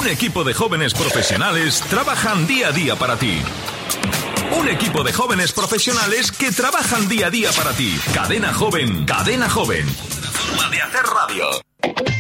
Un equipo de jóvenes profesionales trabajan día a día para ti. Un equipo de jóvenes profesionales que trabajan día a día para ti. Cadena Joven. Cadena Joven. Una forma de hacer radio.